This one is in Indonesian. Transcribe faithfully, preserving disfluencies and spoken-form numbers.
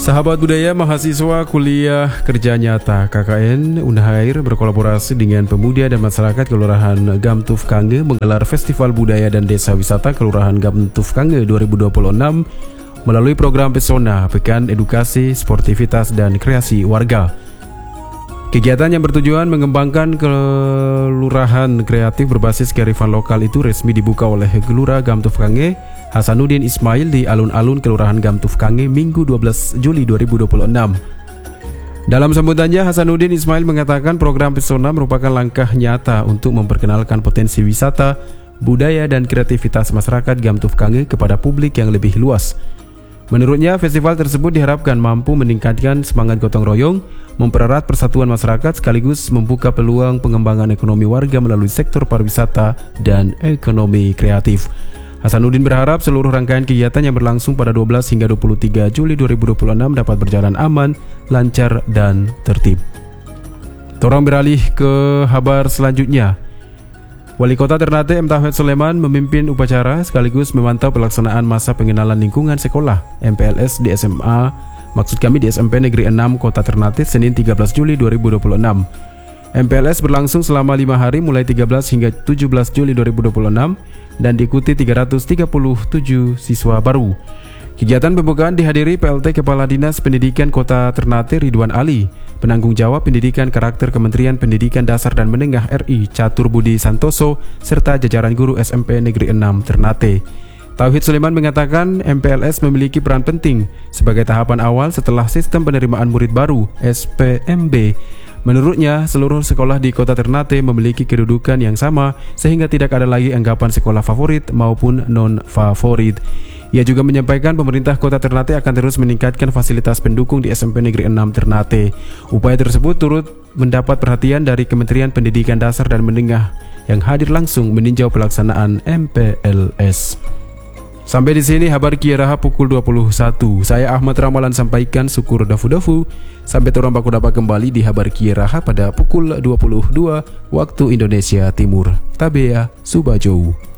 Sahabat budaya mahasiswa kuliah kerja nyata K K N Unhair berkolaborasi dengan pemuda dan masyarakat Kelurahan Gamtuf Kange menggelar Festival Budaya dan Desa Wisata Kelurahan Gamtuf Kange dua ribu dua puluh enam melalui program Pesona, Pekan Edukasi, Sportivitas, dan Kreasi Warga. Kegiatan yang bertujuan mengembangkan kelurahan kreatif berbasis kearifan lokal itu resmi dibuka oleh Gelura Gamtuf Kange Hasanuddin Ismail di alun-alun Kelurahan Gamtuf Kange Minggu dua belas Juli dua ribu dua puluh enam. Dalam sambutannya, Hasanuddin Ismail mengatakan program Pesona merupakan langkah nyata untuk memperkenalkan potensi wisata, budaya, dan kreativitas masyarakat Gamtuf Kange kepada publik yang lebih luas. Menurutnya, festival tersebut diharapkan mampu meningkatkan semangat gotong royong, mempererat persatuan masyarakat sekaligus membuka peluang pengembangan ekonomi warga melalui sektor pariwisata dan ekonomi kreatif. Hasanuddin berharap seluruh rangkaian kegiatan yang berlangsung pada dua belas hingga dua puluh tiga Juli dua ribu dua puluh enam dapat berjalan aman, lancar, dan tertib. Torang beralih ke kabar selanjutnya. Wali Kota Ternate M. Tauhid Sulaiman memimpin upacara sekaligus memantau pelaksanaan masa pengenalan lingkungan sekolah M P L S di S M A, maksud kami di S M P Negeri enam Kota Ternate Senin tiga belas Juli dua ribu dua puluh enam. M P L S berlangsung selama lima hari mulai tiga belas hingga tujuh belas Juli dua ribu dua puluh enam dan diikuti tiga ratus tiga puluh tujuh siswa baru. Kegiatan pembukaan dihadiri P L T Kepala Dinas Pendidikan Kota Ternate Ridwan Ali, Penanggung Jawab Pendidikan Karakter Kementerian Pendidikan Dasar dan Menengah R I Catur Budi Santoso, serta jajaran guru S M P Negeri enam Ternate. Tauhid Sulaiman mengatakan M P L S memiliki peran penting sebagai tahapan awal setelah sistem penerimaan murid baru S P M B. Menurutnya, seluruh sekolah di Kota Ternate memiliki kedudukan yang sama sehingga tidak ada lagi anggapan sekolah favorit maupun non-favorit. Ia juga menyampaikan pemerintah Kota Ternate akan terus meningkatkan fasilitas pendukung di S M P Negeri enam Ternate. Upaya tersebut turut mendapat perhatian dari Kementerian Pendidikan Dasar dan Menengah yang hadir langsung meninjau pelaksanaan M P L S. Sampai di sini kabar Kiaraha pukul dua puluh satu. Saya Ahmad Ramalan sampaikan syukur dafu-dafu. Sampai turang baku dapat kembali di kabar Kiaraha pada pukul dua puluh dua waktu Indonesia Timur. Tabea Subajou.